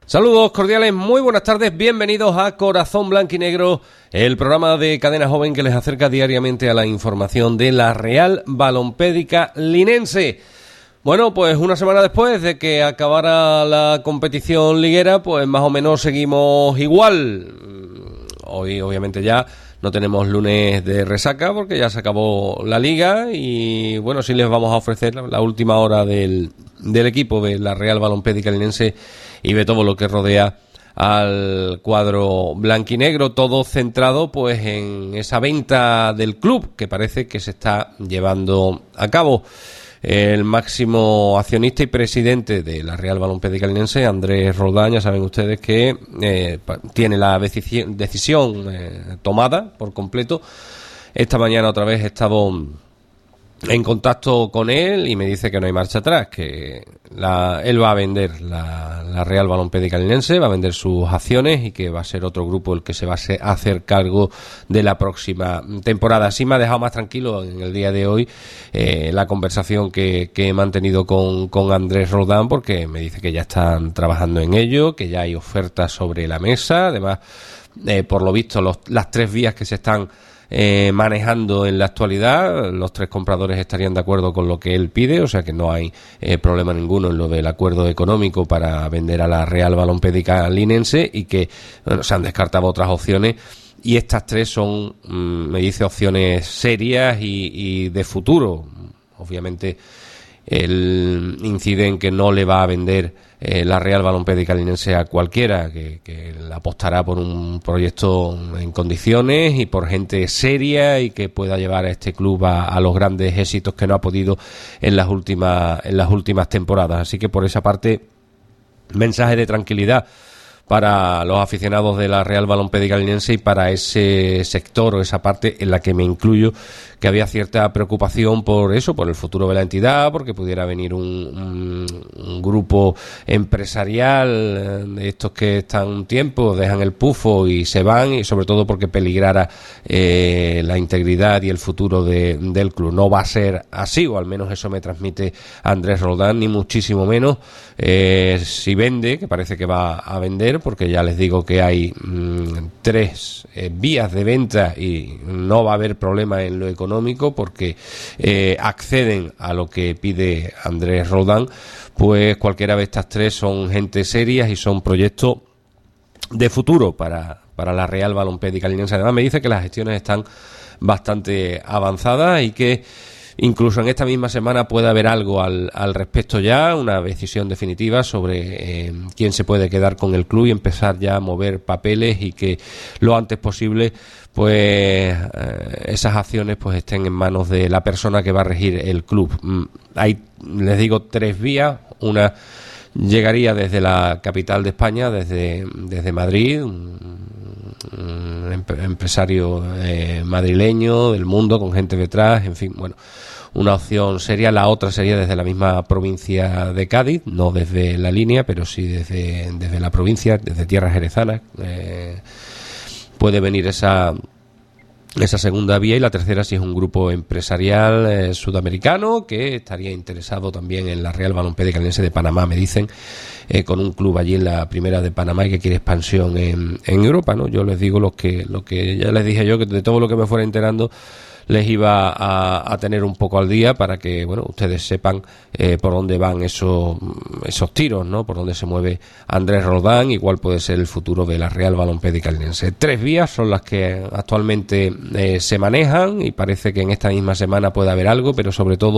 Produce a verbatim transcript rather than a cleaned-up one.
Saludos cordiales, muy buenas tardes, bienvenidos a Corazón Blanquinegro, el programa de Cadena Joven que les acerca diariamente a la información de la Real Balompédica Linense. Bueno, pues una semana después de que acabara la competición liguera, pues más o menos seguimos igual. Hoy obviamente ya no tenemos lunes de resaca porque ya se acabó la liga y bueno, sí les vamos a ofrecer la última hora del, del equipo de la Real Balompédica Linense y de todo lo que rodea al cuadro blanquinegro, todo centrado pues en esa venta del club que parece que se está llevando a cabo. El máximo accionista y presidente de la Real Balompédica Linense, Andrés Roldán, ya saben ustedes que eh, tiene la decisión, decisión eh, tomada por completo. Esta mañana otra vez he estado en contacto con él y me dice que no hay marcha atrás, que la, él va a vender la, la Real Balompédica Linense, va a vender sus acciones y que va a ser otro grupo el que se va a hacer cargo de la próxima temporada. Así me ha dejado más tranquilo en el día de hoy eh, la conversación que, que he mantenido con, con Andrés Roldán, porque me dice que ya están trabajando en ello, que ya hay ofertas sobre la mesa. Además, eh, por lo visto, los, las tres vías que se están Eh, manejando en la actualidad, los tres compradores estarían de acuerdo con lo que él pide, o sea que no hay eh, problema ninguno en lo del acuerdo económico para vender a la Real Balompédica Linense y que bueno, se han descartado otras opciones y estas tres son, mmm, me dice, opciones serias y, y de futuro. Obviamente él incide en que no le va a vender eh, la Real Balompédica Linense a cualquiera, que, que apostará por un proyecto en condiciones y por gente seria y que pueda llevar a este club a, a los grandes éxitos que no ha podido en las últimas en las últimas temporadas. Así que por esa parte, mensaje de tranquilidad para los aficionados de la Real Balompédica Linense y para ese sector o esa parte en la que me incluyo, que había cierta preocupación por eso, por el futuro de la entidad, porque pudiera venir un, un, un grupo empresarial de estos que están un tiempo, dejan el pufo y se van, y sobre todo porque peligrara eh, la integridad y el futuro de, del club. No va a ser así, o al menos eso me transmite Andrés Roldán, ni muchísimo menos. Eh, si vende, que parece que va a vender, porque ya les digo que hay mmm, tres eh, vías de venta y no va a haber problema en lo económico porque eh, acceden a lo que pide Andrés Roldán, pues cualquiera de estas tres son gente serias y son proyectos de futuro para, para la Real Balompédica Linense. Además me dice que las gestiones están bastante avanzadas y que incluso en esta misma semana puede haber algo al, al respecto ya, una decisión definitiva sobre eh, quién se puede quedar con el club y empezar ya a mover papeles y que lo antes posible pues eh, esas acciones pues estén en manos de la persona que va a regir el club. Hay, les digo, tres vías. Una llegaría desde la capital de España, desde, desde Madrid, un, un empresario eh, madrileño del mundo con gente detrás, en fin, bueno, una opción sería. La otra sería desde la misma provincia de Cádiz, no desde la línea, pero sí desde, desde la provincia, desde tierras jerezanas. Eh, puede venir esa esa segunda vía, y la tercera si es un grupo empresarial eh, sudamericano que estaría interesado también en la Real Balompédica Linense de Panamá, me dicen, eh, con un club allí en la primera de Panamá y que quiere expansión en, en Europa, ¿no? Yo les digo lo que lo que ya les dije yo, que de todo lo que me fuera enterando les iba a, a tener un poco al día para que, bueno, ustedes sepan eh, por dónde van esos esos tiros, ¿no? Por dónde se mueve Andrés Roldán y cuál puede ser el futuro de la Real Balompédica Linense. Tres vías son las que actualmente eh, se manejan y parece que en esta misma semana puede haber algo, pero sobre todo